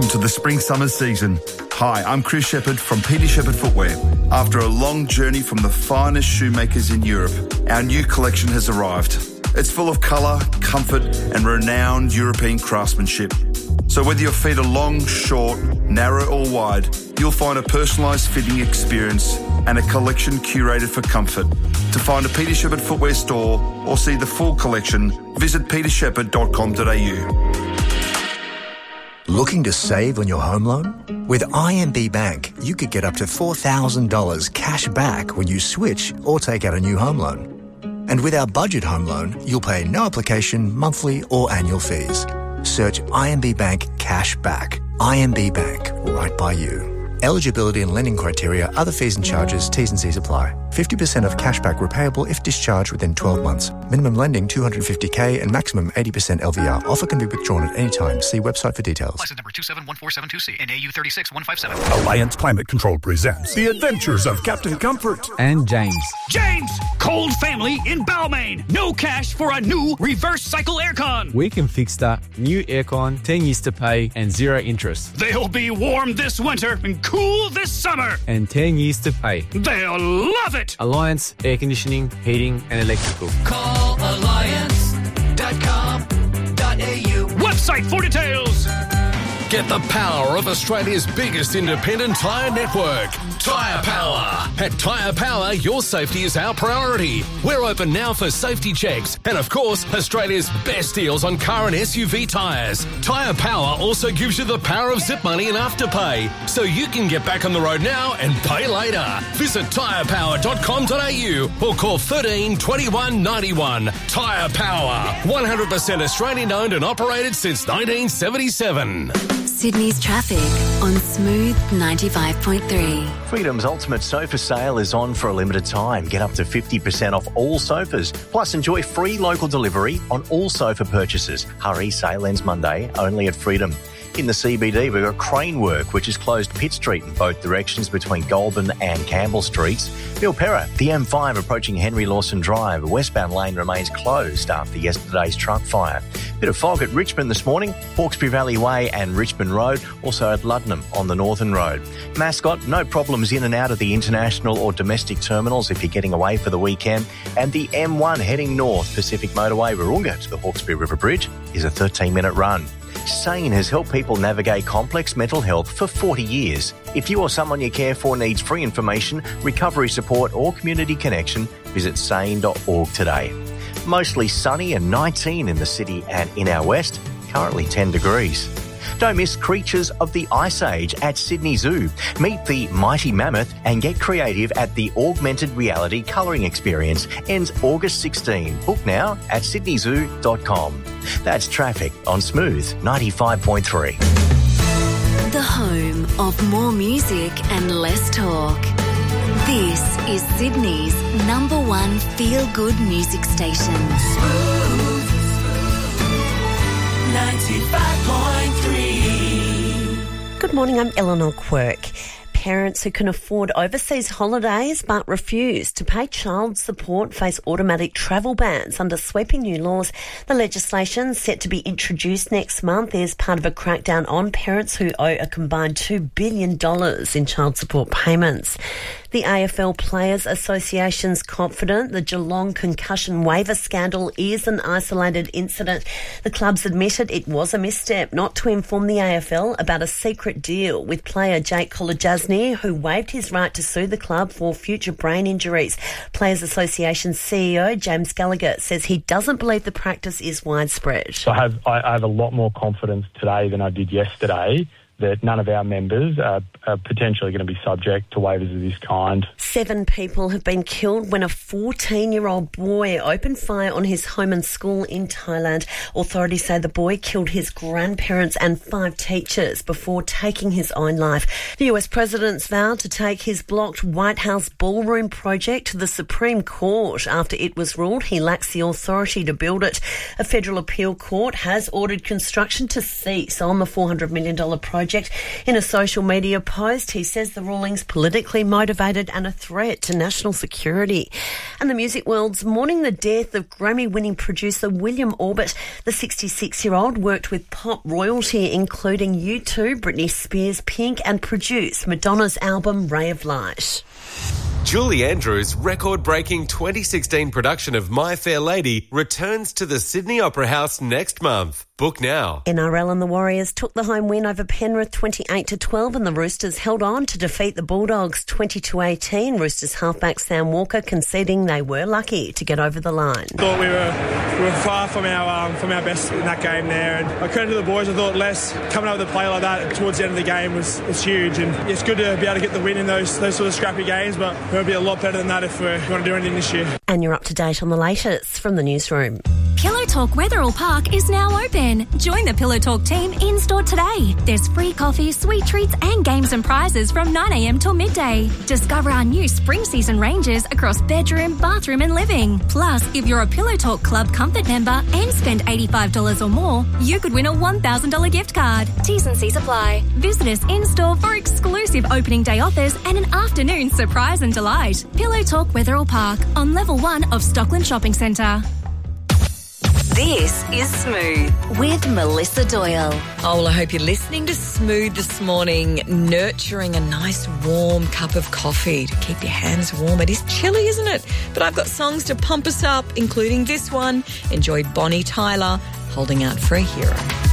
Welcome to the spring-summer season. Hi, I'm Chris Shepherd from Peter Shepherd Footwear. After a long journey from the finest shoemakers in Europe, our new collection has arrived. It's full of colour, comfort and renowned European craftsmanship. So whether your feet are long, short, narrow or wide, you'll find a personalised fitting experience and a collection curated for comfort. To find a Peter Shepherd Footwear store or see the full collection, visit petershepherd.com.au. Looking to save on your home loan? With IMB Bank, you could get up to $4,000 cash back when you switch or take out a new home loan. And with our budget home loan, you'll pay no application, monthly or annual fees. Search IMB Bank Cash Back. IMB Bank, right by you. Eligibility and lending criteria, other fees and charges, T's and C's apply. 50% of cashback repayable if discharged within 12 months. Minimum lending $250K and maximum 80% LVR. Offer can be withdrawn at any time. See website for details. License number 271472C and AU 36157. Alliance Climate Control presents The Adventures of Captain Comfort and James. James! Cold family in Balmain. No cash for a new reverse cycle aircon. We can fix that. New aircon, 10 years to pay and 0 interest. They'll be warm this winter and cool this summer. And 10 years to pay. They'll love it. Alliance Air Conditioning, Heating and Electrical. Call alliance.com.au. Website for details. Get the power of Australia's biggest independent tyre network, Tyre Power. At Tyre Power, your safety is our priority. We're open now for safety checks and, of course, Australia's best deals on car and SUV tyres. Tyre Power also gives you the power of zip money and afterpay, so you can get back on the road now and pay later. Visit tyrepower.com.au or call 13 21 91. Tyre Power, 100% Australian owned and operated since 1977. Sydney's traffic on Smooth 95.3. Freedom's Ultimate Sofa Sale is on for a limited time. Get up to 50% off all sofas. Plus, enjoy free local delivery on all sofa purchases. Hurry, sale ends Monday, only at Freedom. In the CBD, we've got crane work, which has closed Pitt Street in both directions between Goulburn and Campbell Streets. Milperra, the M5 approaching Henry Lawson Drive. A westbound lane remains closed after yesterday's truck fire. Bit of fog at Richmond this morning, Hawkesbury Valley Way and Richmond Road, also at Luddenham on the Northern Road. Mascot, no problems in and out of the international or domestic terminals if you're getting away for the weekend. And the M1 heading north, Pacific Motorway, Virunga to the Hawkesbury River Bridge, is a 13-minute run. SANE has helped people navigate complex mental health for 40 years. If you or someone you care for needs free information, recovery support or community connection, visit sane.org today. Mostly sunny and 19 in the city and in our west, currently 10 degrees. Don't miss Creatures of the Ice Age at Sydney Zoo. Meet the mighty mammoth and get creative at the Augmented Reality Colouring Experience. Ends August 16. Book now at sydneyzoo.com. That's traffic on Smooth 95.3. The home of more music and less talk. This is Sydney's #1 feel-good music station. Smooth 95.3. Good morning, I'm Eleanor Quirk. Parents who can afford overseas holidays but refuse to pay child support face automatic travel bans under sweeping new laws. The legislation, set to be introduced next month, is part of a crackdown on parents who owe a combined $2 billion in child support payments. The AFL Players Association's confident the Geelong concussion waiver scandal is an isolated incident. The clubs admitted it was a misstep not to inform the AFL about a secret deal with player Jake Kolodjasny, who waived his right to sue the club for future brain injuries. Players Association CEO James Gallagher says he doesn't believe the practice is widespread. So I have a lot more confidence today than I did yesterday that none of our members are potentially going to be subject to waivers of this kind. 7 people have been killed when a 14-year-old boy opened fire on his home and school in Thailand. Authorities say the boy killed his grandparents and 5 teachers before taking his own life. The US president's vowed to take his blocked White House ballroom project to the Supreme Court after it was ruled he lacks the authority to build it. A federal appeal court has ordered construction to cease on the $400 million project project. In a social media post, he says the ruling's politically motivated and a threat to national security. And the music world's mourning the death of Grammy-winning producer William Orbit. The 66-year-old worked with pop royalty, including U2, Britney Spears, Pink, and produced Madonna's album Ray of Light. Julie Andrews' record-breaking 2016 production of My Fair Lady returns to the Sydney Opera House next month. Book now. NRL and the Warriors took the home win over Penrith 28-12 and the Roosters held on to defeat the Bulldogs 20-18. Roosters halfback Sam Walker conceding they were lucky to get over the line. Thought we were far from our best in that game there, and I credit to the boys. I thought Les coming up with a play like that towards the end of the game was huge, and it's good to be able to get the win in those sort of scrappy games, but we'll be a lot better than that if we want to do anything this year. And you're up to date on the latest from the newsroom. Pillow Talk Wetherall Park is now open. Join the Pillow Talk team in-store today. There's free coffee, sweet treats and games and prizes from 9 a.m. till midday. Discover our new spring season ranges across bedroom, bathroom and living. Plus, if you're a Pillow Talk Club Comfort member and spend $85 or more, you could win a $1,000 gift card. T's and C's apply. Visit us in-store for exclusive opening day offers and an afternoon surprise and delight. Pillow Talk Wetherall Park on level 1 of Stockland Shopping Centre. This is Smooth with Melissa Doyle. Oh, well, I hope you're listening to Smooth this morning, nurturing a nice warm cup of coffee to keep your hands warm. It is chilly, isn't it? But I've got songs to pump us up, including this one. Enjoy Bonnie Tyler, Holding Out for a Hero.